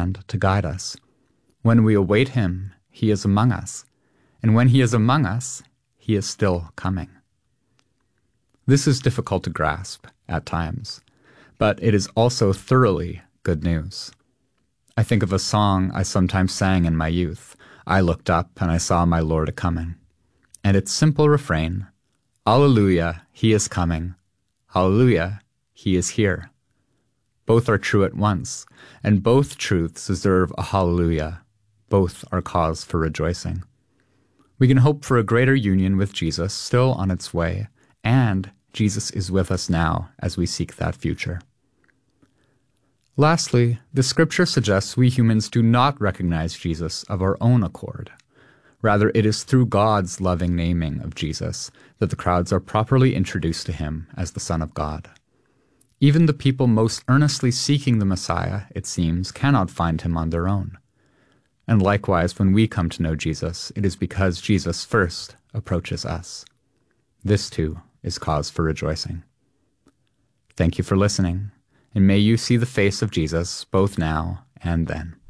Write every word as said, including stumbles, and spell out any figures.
hand to guide us. When we await him, he is among us. And when he is among us, he is still coming. This is difficult to grasp at times, but it is also thoroughly good news. I think of a song I sometimes sang in my youth, "I looked up and I saw my Lord a-coming," and its simple refrain, "Alleluia, he is coming. Hallelujah, he is here." Both are true at once, and both truths deserve a hallelujah. Both are cause for rejoicing. We can hope for a greater union with Jesus still on its way, and Jesus is with us now as we seek that future. Lastly, the scripture suggests we humans do not recognize Jesus of our own accord. Rather, it is through God's loving naming of Jesus that the crowds are properly introduced to him as the Son of God. Even the people most earnestly seeking the Messiah, it seems, cannot find him on their own. And likewise, when we come to know Jesus, it is because Jesus first approaches us. This, too, is cause for rejoicing. Thank you for listening, and may you see the face of Jesus both now and then.